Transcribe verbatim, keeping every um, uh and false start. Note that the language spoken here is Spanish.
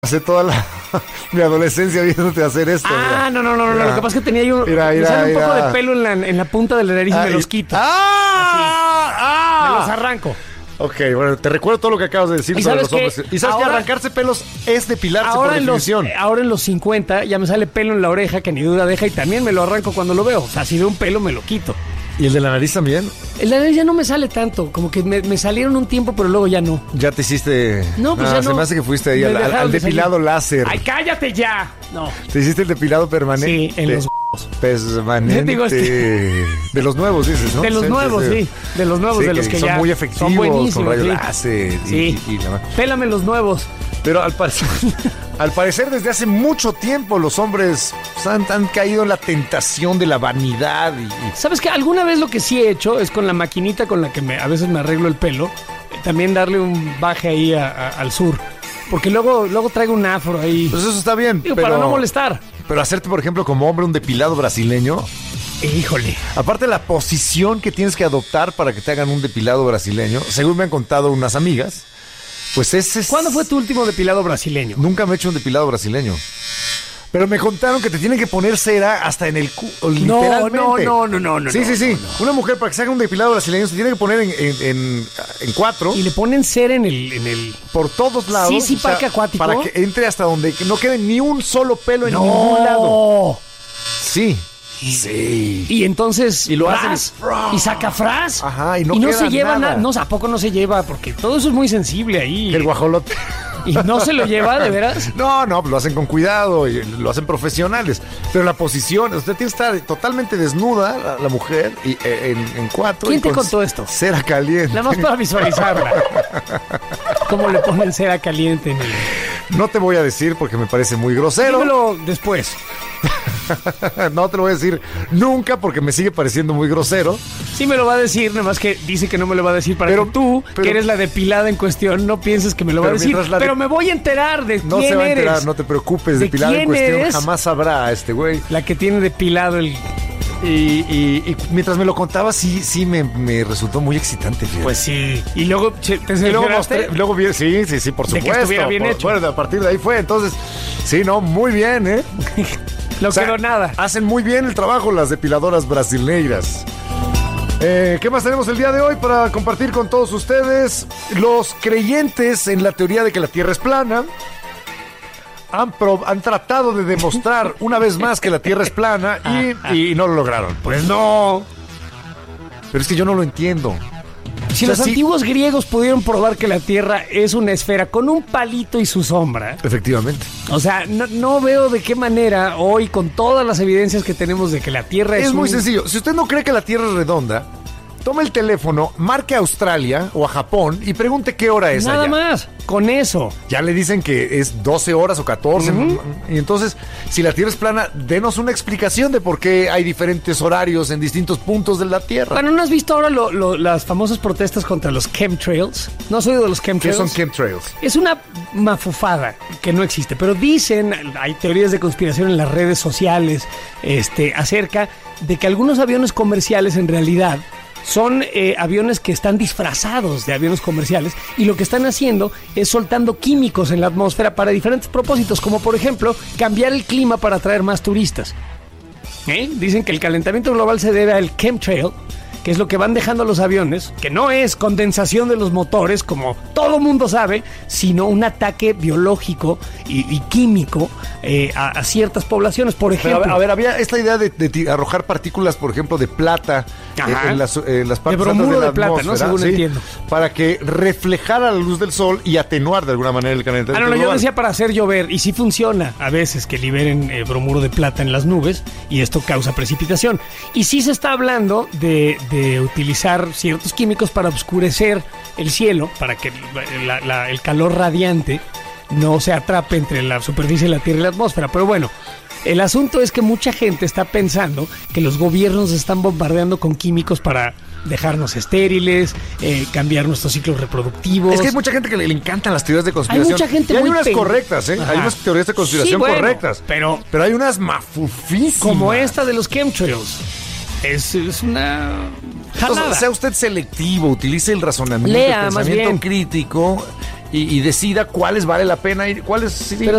Pasé toda la, mi adolescencia viéndote hacer esto. Ah, mira. no, no, no, no. Mira. Lo que pasa es que tenía yo Mira, me mira, sale un poco mira. de pelo en la, en la punta de la nariz Ah, y me y- los quito. ¡Ah! ¡Ah! Me los arranco. Ok, bueno, te recuerdo todo lo que acabas de decir ¿Y sobre sabes los qué? hombres. Y sabes que Ahora- arrancarse pelos es depilarse por Ahora en, los, definición. ahora en los cincuenta ya me sale pelo en la oreja que ni duda deja y también me lo arranco cuando lo veo. O sea, si veo un pelo me lo quito. ¿Y el de la nariz también? El de la nariz ya no me sale tanto. Como que me, me salieron un tiempo, pero luego ya no. Ya te hiciste... No, pues Ah, ya se no. me hace que fuiste ahí Me al, al- dejaron al de depilado salir. láser. ¡Ay, cállate ya! No. ¿Te hiciste el depilado permanente? Sí, en los Permanente. Digo, este- De los nuevos, dices, ¿no? De los nuevos, sí. De los nuevos, Sí, de los que, son ya muy efectivos, son buenísimos. con rayo sí. láser y- Sí. y- y la- Pélame los nuevos. Pero al parecer, al parecer desde hace mucho tiempo los hombres pues, han, han caído en la tentación de la vanidad y, y- ¿Sabes qué? Alguna vez lo que sí he hecho es con la maquinita con la que me, a veces me arreglo el pelo, eh, también darle un baje ahí a- a- al sur. Porque luego, luego traigo un afro ahí. pues eso está bien. Digo, pero, para no molestar. Pero hacerte, por ejemplo, como hombre un depilado brasileño, Híjole. aparte la posición que tienes que adoptar para que te hagan un depilado brasileño, según me han contado unas amigas, pues ese es... ¿Cuándo fue tu último depilado brasileño? Nunca me he hecho un depilado brasileño. Pero me contaron que te tienen que poner cera hasta en el cu... No, literalmente. no, no, no, no, no. Sí, no, sí, sí. no, no. Una mujer para que se haga un depilado brasileño se tiene que poner en, en, en, en cuatro Y le ponen cera en el... En el... por todos lados. Sí, sí, o sea, parque acuático. Para que entre hasta donde no quede ni un solo pelo en No. ningún lado. Sí. Sí. Y entonces... Y lo fras, hacen y saca fras. Ajá, y no se queda lleva nada. nada. No, ¿a poco no se lleva? Porque todo eso es muy sensible ahí. El guajolote. Y no se lo lleva, ¿de veras? No, no, lo hacen con cuidado y lo hacen profesionales. Pero la posición, usted tiene que estar totalmente desnuda, la, la mujer, y, eh, en, en cuatro. ¿Quién y te con contó esto? Cera caliente. Nada más para visualizarla. ¿Cómo le ponen cera caliente en el... No te voy a decir porque me parece muy grosero. Dímelo después. No te lo voy a decir nunca porque me sigue pareciendo muy grosero. Sí me lo va a decir, nada más que dice que no me lo va a decir para Pero- que tú, pero- que eres la depilada en cuestión, no pienses que me lo va a Pero decir. mientras la de- Pero me voy a enterar de No quién se va a eres. enterar, no te preocupes. ¿De Depilado en quién cuestión eres? jamás sabrá a este güey. La que tiene depilado el... Y, y- y mientras me lo contaba, sí, sí me, me resultó muy excitante. Fíjate. Pues sí. Y luego che, te Y luego cercioraste. mostré- luego vi- sí, sí, sí, por De que supuesto. estuviera bien por- hecho. Bueno, a partir de ahí fue. Entonces, sí, no, muy bien, ¿eh? No O sea, quedó nada. Hacen muy bien el trabajo las depiladoras brasileiras. Eh, ¿Qué más tenemos el día de hoy para compartir con todos ustedes? Los creyentes en la teoría de que la Tierra es plana han, pro- han tratado de demostrar una vez más que la Tierra es plana y, y no lo lograron. Pues no. Pero es que yo no lo entiendo. Si o sea, los sí- antiguos griegos pudieron probar que la Tierra es una esfera con un palito y su sombra, Efectivamente. o sea, no, no veo de qué manera hoy, con todas las evidencias que tenemos de que la Tierra es, Es muy un- sencillo. Si usted no cree que la Tierra es redonda, tome el teléfono, marque a Australia o a Japón y pregunte qué hora es Nada allá. más, con eso. Ya le dicen que es doce horas o catorce. Y entonces, si la Tierra es plana, denos una explicación de por qué hay diferentes horarios en distintos puntos de la Tierra. Bueno, ¿no has visto ahora lo- lo- las famosas protestas contra los chemtrails? ¿No has oído de los ¿Qué chemtrails? son chemtrails? Es una mafufada que no existe, pero dicen, hay teorías de conspiración en las redes sociales este, acerca de que algunos aviones comerciales en realidad son eh, aviones que están disfrazados de aviones comerciales y lo que están haciendo es soltando químicos en la atmósfera para diferentes propósitos, como por ejemplo cambiar el clima para atraer más turistas. ¿Eh? Dicen que el calentamiento global se debe al chemtrail, que es lo que van dejando los aviones, que no es condensación de los motores, como todo mundo sabe, sino un ataque biológico y, y químico eh, a, a ciertas poblaciones. Por Pero, ejemplo, a ver, había esta idea de, de ti- arrojar partículas, por ejemplo, de plata eh, Ajá. en, las, eh, las partes De altas bromuro de la de plata, ¿no? atmósfera, Según ¿sí? entiendo. Para que reflejara la luz del sol y atenuar de alguna manera el Ah, calentamiento no, no, yo global. decía para hacer llover, y sí funciona a veces que liberen eh, bromuro de plata en las nubes, y esto causa precipitación. Y sí se está hablando de, de utilizar ciertos químicos para oscurecer el cielo, para que la- la- el calor radiante no se atrape entre la superficie de la Tierra y la atmósfera. Pero bueno, el asunto es que mucha gente está pensando que los gobiernos están bombardeando con químicos para dejarnos estériles, eh, cambiar nuestros ciclos reproductivos. Es que hay mucha gente que le, le encantan las teorías de conspiración. mucha gente y hay muy unas pen- correctas, ¿eh? Ajá. Hay unas teorías de conspiración Sí, bueno, correctas. pero- pero hay unas mafufísimas. Como esta de los chemtrails. Es, es una jalada. Entonces, sea usted selectivo, utilice el razonamiento, Lea, el más pensamiento bien. crítico y, y decida cuáles vale la pena y cuáles sí, Pero